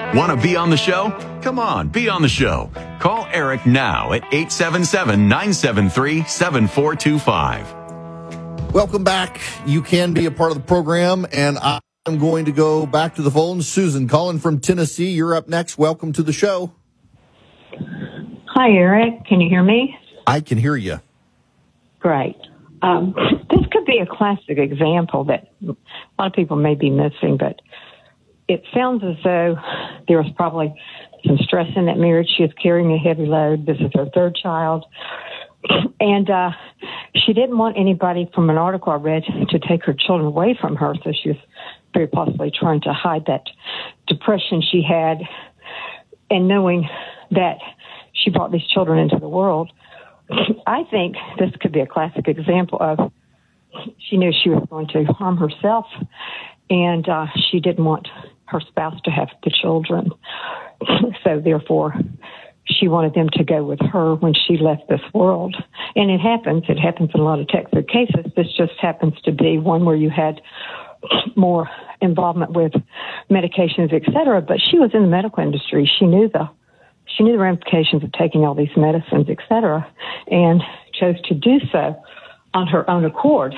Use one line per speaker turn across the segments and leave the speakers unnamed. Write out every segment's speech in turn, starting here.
Want to be on the show? Come on, be on the show. Call Eric now at 877-973-7425.
Welcome back. You can be a part of the program, and I'm going to go back to the phone. Susan calling from Tennessee. You're up next. Welcome to the show.
Hi, Eric. Can you hear me?
I can hear you.
Great. This could be a classic example that a lot of people may be missing, but it sounds as though there was probably some stress in that marriage. She was carrying a heavy load. This is her third child. And she didn't want anybody, from an article I read, to take her children away from her, so she was very possibly trying to hide that depression she had, and knowing that she brought these children into the world. I think this could be a classic example of she knew she was going to harm herself, and she didn't want her spouse to have the children. So therefore, she wanted them to go with her when she left this world. And it happens. It happens in a lot of textbook cases. This just happens to be one where you had more involvement with medications, et cetera. But she was in the medical industry. She knew the ramifications of taking all these medicines, et cetera, and chose to do so on her own accord.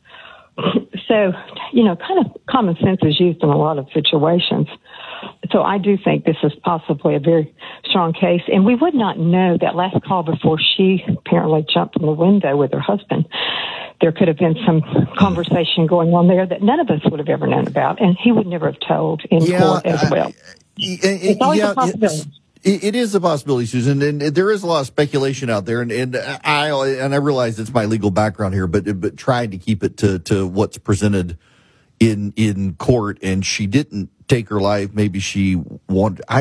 So, kind of common sense is used in a lot of situations. So I do think this is possibly a very strong case. And we would not know that last call before she apparently jumped from the window with her husband. There could have been some conversation going on there that none of us would have ever known about, and he would never have told in court as well. It's always a possibility.
It is a possibility, Susan, and there is a lot of speculation out there, and I realize it's my legal background here, but trying to keep it to what's presented in court, and she didn't take her life. Maybe she wanted. I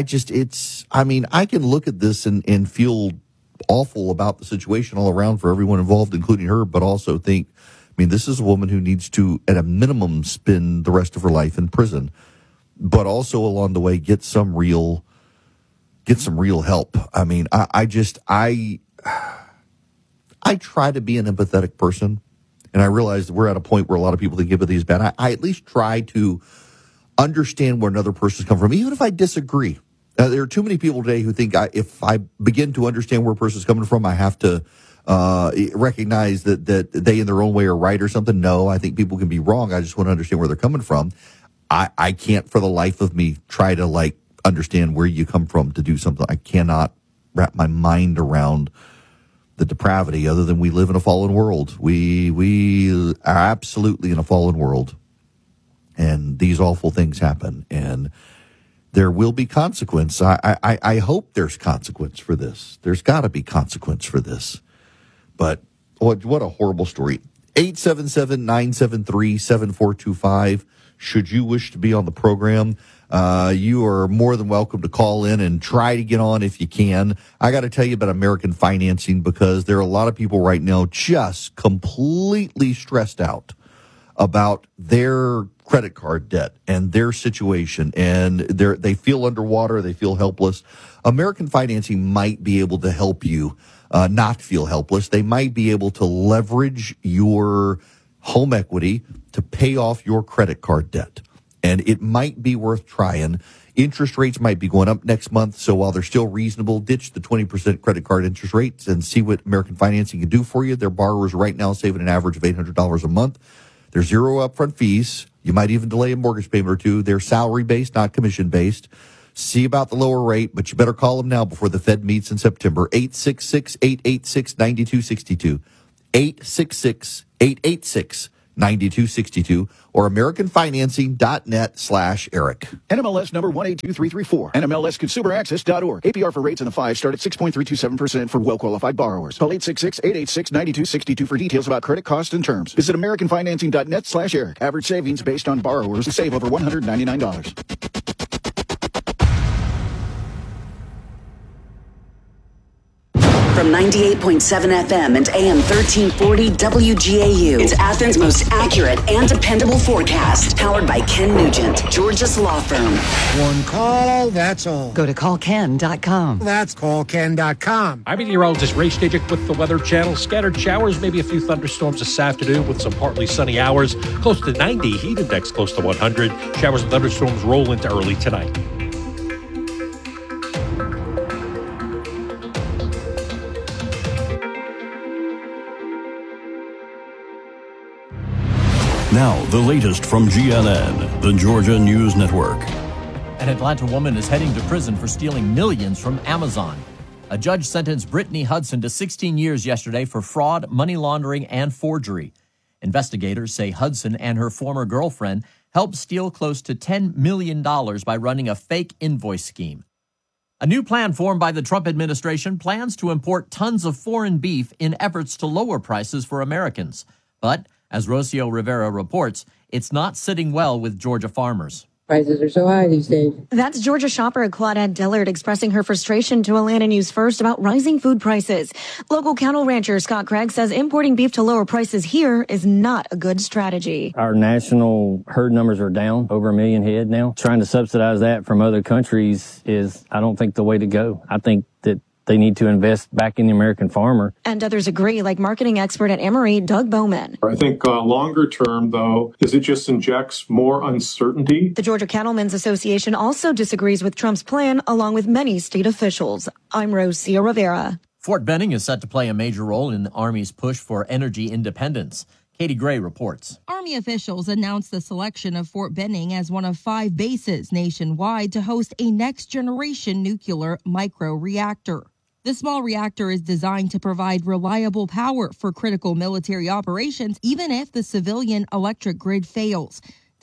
can look at this and feel awful about the situation all around for everyone involved, including her, but also think, this is a woman who needs to, at a minimum, spend the rest of her life in prison, but also along the way get some real help. I try to be an empathetic person, and I realize that we're at a point where a lot of people think empathy is bad. I at least try to understand where another person's come from, even if I disagree. There are too many people today who think if I begin to understand where a person's coming from, I have to recognize that they in their own way are right or something. No, I think people can be wrong. I just want to understand where they're coming from. I can't for the life of me try to understand where you come from to do something. I cannot wrap my mind around the depravity, other than we live in a fallen world. We are absolutely in a fallen world, and these awful things happen, and there will be consequence. I hope there's consequence for this. There's got to be consequence for this. But what a horrible story. 877-973-7425. Should you wish to be on the program, you are more than welcome to call in and try to get on if you can. I got to tell you about American Financing, because there are a lot of people right now just completely stressed out about their credit card debt and their situation, and they feel underwater, they feel helpless. American Financing might be able to help you not feel helpless. They might be able to leverage your home equity to pay off your credit card debt. And it might be worth trying. Interest rates might be going up next month, so while they're still reasonable, ditch the 20% credit card interest rates and see what American Financing can do for you. Their borrowers right now saving an average of $800 a month. There's zero upfront fees. You might even delay a mortgage payment or two. They're salary-based, not commission-based. See about the lower rate, but you better call them now before the Fed meets in September. 866-886-9262. 866-886-9262 or AmericanFinancing.net/Eric.
NMLS number 182334. NMLSConsumerAccess.org. APR for rates in the 5 start at 6.327% for well-qualified borrowers. Call 866-886-9262 for details about credit costs and terms. Visit AmericanFinancing.net/Eric. Average savings based on borrowers who save over $199.
From 98.7 FM and AM 1340 WGAU. It's Athens' most accurate and dependable forecast. Powered by Ken Nugent, Georgia's law firm.
One call, that's all.
Go to callken.com.
That's callken.com.
I'm meteorologist Ray Stajic with the Weather Channel. Scattered showers, maybe a few thunderstorms this afternoon with some partly sunny hours. Close to 90, heat index close to 100. Showers and thunderstorms roll into early tonight.
Now, the latest from GNN, the Georgia News Network.
An Atlanta woman is heading to prison for stealing millions from Amazon. A judge sentenced Brittany Hudson to 16 years yesterday for fraud, money laundering, and forgery. Investigators say Hudson and her former girlfriend helped steal close to $10 million by running a fake invoice scheme. A new plan formed by the Trump administration plans to import tons of foreign beef in efforts to lower prices for Americans. But, as Rocio Rivera reports, it's not sitting well with Georgia farmers.
Prices are so high these days.
That's Georgia shopper Claudette Dillard expressing her frustration to Atlanta News First about rising food prices. Local cattle rancher Scott Craig says importing beef to lower prices here is not a good strategy.
Our national herd numbers are down over 1 million head now. Trying to subsidize that from other countries is, I don't think, the way to go. I think that they need to invest back in the American farmer.
And others agree, like marketing expert at Emory, Doug Bowman.
I think longer term, though, is it just injects more uncertainty.
The Georgia Cattlemen's Association also disagrees with Trump's plan, along with many state officials. I'm Rocio Rivera.
Fort Benning is set to play a major role in the Army's push for energy independence. Katie Gray reports.
Army officials announced the selection of Fort Benning as one of 5 bases nationwide to host a next-generation nuclear micro-reactor. The small reactor is designed to provide reliable power for critical military operations, even if the civilian electric grid fails.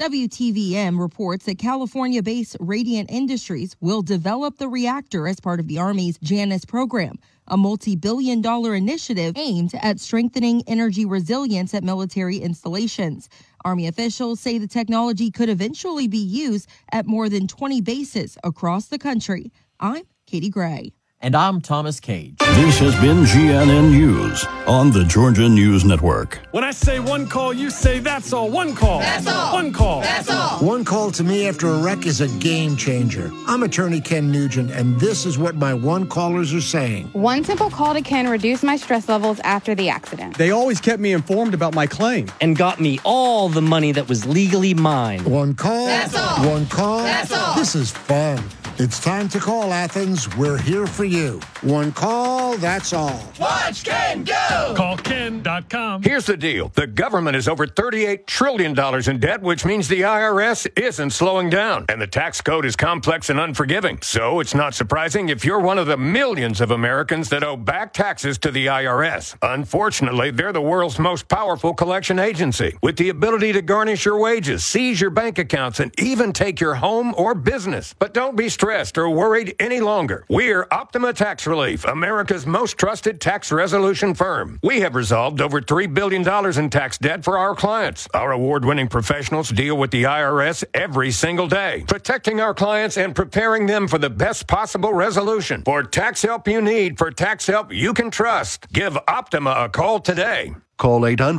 WTVM reports that California-based Radiant Industries will develop the reactor as part of the Army's Janus program, a multi-billion-dollar initiative aimed at strengthening energy resilience at military installations. Army officials say the technology could eventually be used at more than 20 bases across the country. I'm Katie Gray.
And I'm Thomas Cage.
This has been GNN News on the Georgia News Network.
When I say one call, you say that's all. One call.
That's all.
One call.
That's all. One call to me after a wreck is a game changer. I'm attorney Ken Nugent, and this is what my one callers are saying.
One simple call to Ken reduced my stress levels after the accident.
They always kept me informed about my claim and got me all the money that was legally mine.
One call.
That's all.
One call.
That's all.
This is fun. It's time to call, Athens. We're here for you. One call, that's all.
Watch Ken go! Call Ken.com.
Here's the deal. The government is over $38 trillion in debt, which means the IRS isn't slowing down. And the tax code is complex and unforgiving. So it's not surprising if you're one of the millions of Americans that owe back taxes to the IRS. Unfortunately, they're the world's most powerful collection agency, with the ability to garnish your wages, seize your bank accounts, and even take your home or business. But don't be stressed or worried any longer. We're Optima Tax Relief, America's most trusted tax resolution firm. We have resolved over $3 billion in tax debt for our clients. Our award-winning professionals deal with the IRS every single day, protecting our clients and preparing them for the best possible resolution. For tax help you need, for tax help you can trust, give Optima a call today.
Call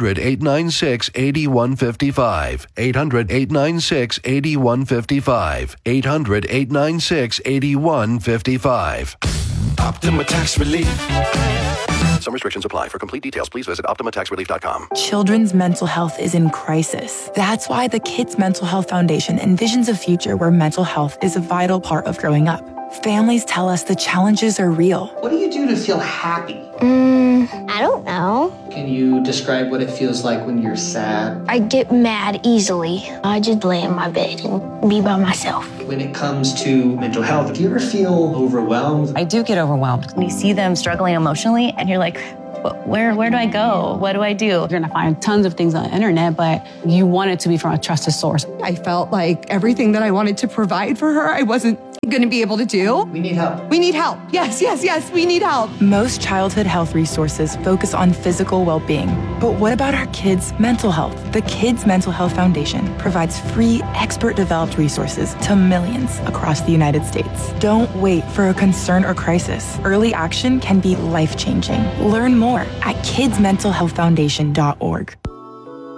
800-896-8155. 800-896-8155. 800-896-8155.
Optima Tax Relief.
Some restrictions apply. For complete details, please visit OptimaTaxRelief.com.
Children's mental health is in crisis. That's why the Kids Mental Health Foundation envisions a future where mental health is a vital part of growing up. Families tell us the challenges are real.
What do you do to feel happy?
I don't know.
Can you describe what it feels like when you're sad?
I get mad easily. I just lay in my bed and be by myself.
When it comes to mental health, do you ever feel overwhelmed?
I do get overwhelmed. When you see them struggling emotionally and you're like, where do I go? What do I do?
You're gonna find tons of things on the internet, but you want it to be from a trusted source.
I felt like everything that I wanted to provide for her, I wasn't gonna be able to do.
We need help.
We need help. Yes, we need help.
Most childhood health resources focus on physical well-being. But what about our kids' mental health? The Kids Mental Health Foundation provides free, expert-developed resources to millions across the United States. Don't wait for a concern or crisis. Early action can be life-changing. Learn more at kidsmentalhealthfoundation.org.